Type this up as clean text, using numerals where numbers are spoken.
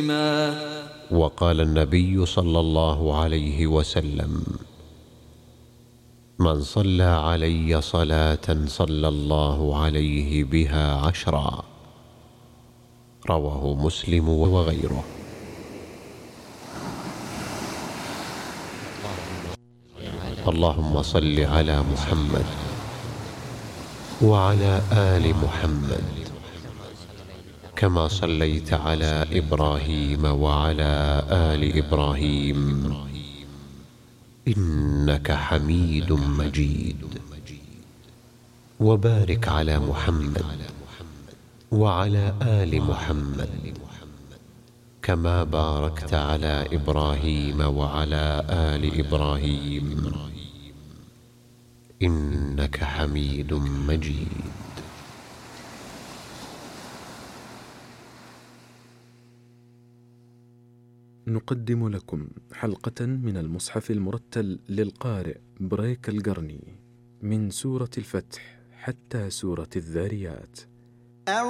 وقال النبي صلى الله عليه وسلم: من صلى علي صلاة صلى الله عليه بها 10. رواه مسلم وغيره. اللهم صل على محمد وعلى آل محمد كما صليت على إبراهيم وعلى آل إبراهيم إنك حميد مجيد. وبارك على محمد وعلى آل محمد كما باركت على إبراهيم وعلى آل إبراهيم إنك حميد مجيد. نقدم لكم حلقة من المصحف المرتل للقارئ بريك القرني من سورة الفتح حتى سورة الذاريات،